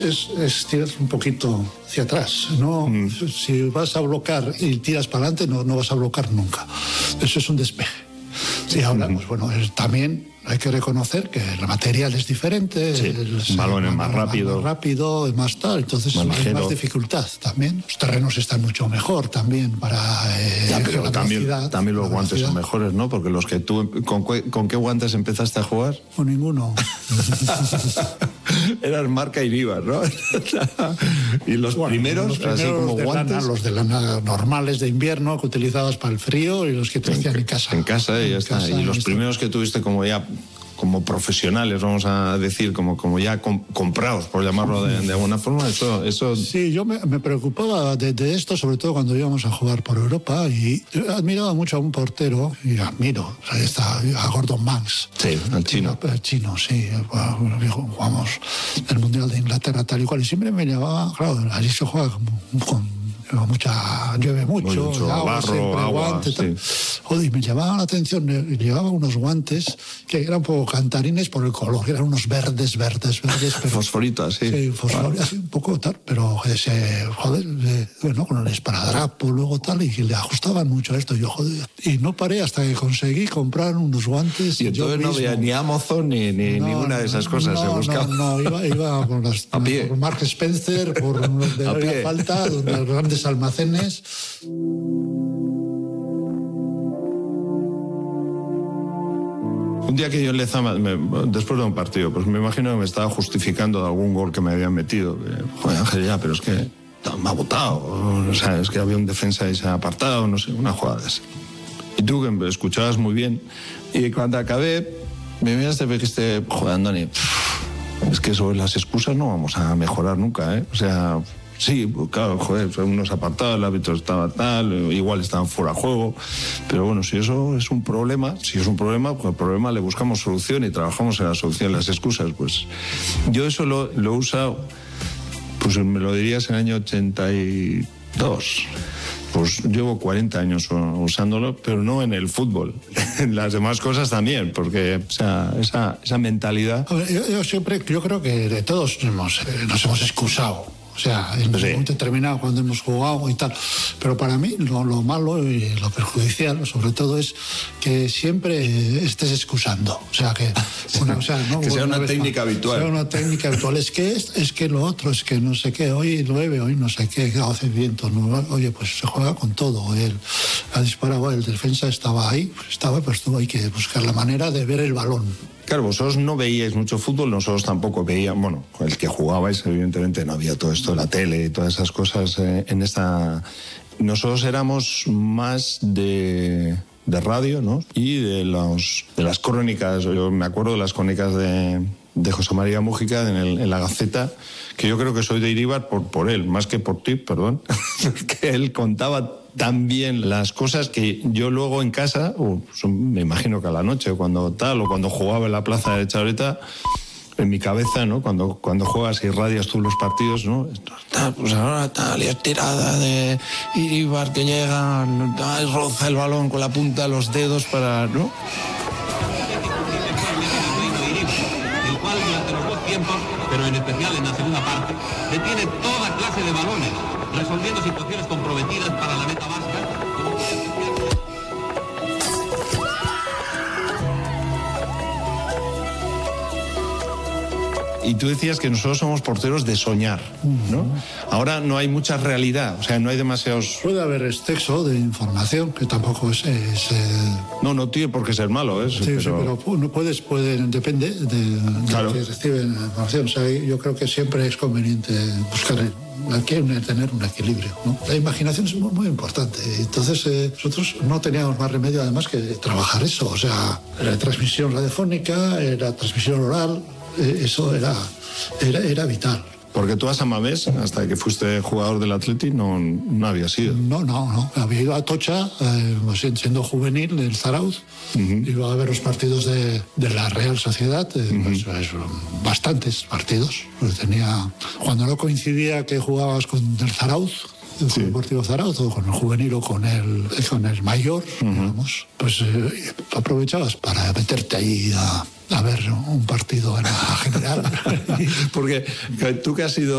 Es tirar un poquito hacia atrás. No, si vas a bloquear y tiras para adelante, no vas a bloquear nunca. Eso es un despeje. Sí, ahora, pues bueno, también hay que reconocer que el material es diferente. Sí, el balón es más rápido. Más rápido, es más tal, entonces hay más dificultad también. Los terrenos están mucho mejor también para pero también los guantes son mejores, ¿no? Porque los que tú... ¿Con qué guantes empezaste a jugar? Con ninguno. Eras marca Iribar, ¿no? Y los primeros así como guantes... Los de lana normales de invierno que utilizabas para el frío y los que te hacían en casa. En casa y ya está. Y los primeros que tuviste como profesionales, vamos a decir, como ya comprados, por llamarlo de alguna forma, eso... Sí, yo me preocupaba de esto, sobre todo cuando íbamos a jugar por Europa, y admiraba mucho a un portero, y admiro, a Gordon Banks. Sí, al chino. El chino, sí. Jugamos el Mundial de Inglaterra tal y cual, y siempre me llamaba, claro, allí se juega llueve mucho, barro, agua, guante, sí. Joder, y me llamaba la atención, llevaba unos guantes que eran un poco cantarines por el color, eran unos verdes, pero, fosforitas, sí. Sí, fosforitas, un poco tal, pero bueno, con el esparadrapo luego tal, y le ajustaban mucho a esto, y no paré hasta que conseguí comprar unos guantes. Y entonces no había ni Amazon ni ninguna de esas cosas, se buscaba. No, iba por Mark Spencer, por donde había falta, donde los grandes almacenes. Un día que yo en Lezama, después de un partido, pues me imagino que me estaba justificando de algún gol que me habían metido. Joder, Ángel, ya, pero es que me ha botado. O sea, es que había un defensa y se ha apartado, no sé, una jugada así. Y tú, que me escuchabas muy bien, y cuando acabé, me miraste y me dijiste, joder, Andoni, es que sobre las excusas no vamos a mejorar nunca, ¿eh? O sea... Sí, claro, joder, unos apartados, el árbitro estaba tal, igual estaban fuera de juego, pero bueno, si eso es un problema, pues al problema le buscamos solución y trabajamos en la solución. Las excusas, pues yo eso lo he usado, pues me lo dirías en el año 82. Pues llevo 40 años usándolo, pero no en el fútbol, en las demás cosas también, porque esa mentalidad... Yo creo que de todos nos hemos excusado. O sea, en un momento determinado cuando hemos jugado y tal. Pero para mí lo malo y lo perjudicial, sobre todo, es que siempre estés excusando. O sea, que sea una técnica habitual. Sea una técnica habitual. Es que lo otro, es que no sé qué, hoy llueve, hoy no sé qué, hace viento. ¿No? Oye, pues se juega con todo. Él ha disparado, el defensa estaba ahí, pues hay que buscar la manera de ver el balón. Claro, vosotros no veíais mucho fútbol, nosotros tampoco veíamos, bueno, el que jugabais, evidentemente no había todo esto, la tele y todas esas cosas en esta... Nosotros éramos más de radio, ¿no? Y de las crónicas, yo me acuerdo de las crónicas de José María Mújica en la Gaceta, que yo creo que soy de Iribar por él, más que por ti, perdón, que él contaba tan bien las cosas que yo luego en casa, me imagino que a la noche, cuando jugaba en la plaza de Chabreta, en mi cabeza, ¿no? Cuando juegas y radias tú los partidos, ¿no? Pues ahora tal, y es tirada de Iribar que llega, roza el balón con la punta de los dedos para, ¿no? El cual durante los dos tiempos, pero en especial en la segunda parte, detiene toda clase de balones, resolviendo situaciones comprometidas para la meta vasca. Y tú decías que nosotros somos porteros de soñar, ¿no? Ahora no hay mucha realidad, o sea, no hay demasiados... Puede haber exceso de información, que tampoco es No tiene por qué ser malo, ¿eh? Sí, pero depende de claro. que reciben la información. O sea, yo creo que siempre es conveniente buscar tener un equilibrio, ¿no? La imaginación es muy, muy importante. Entonces, nosotros no teníamos más remedio, además, que trabajar eso. O sea, la transmisión radiofónica, la transmisión oral... Eso era vital. Porque tú a San Mamés, hasta que fuiste jugador del Atleti, no había sido. No. Había ido a Tocha, siendo juvenil, del Zarauz. Iba a ver los partidos de la Real Sociedad, bastantes partidos. Cuando no coincidía que jugabas con el Zarauz, el Deportivo Zarauz, o con el juvenil o con el mayor, digamos, pues aprovechabas para meterte ahí a ver un partido en la general. Porque tú que has sido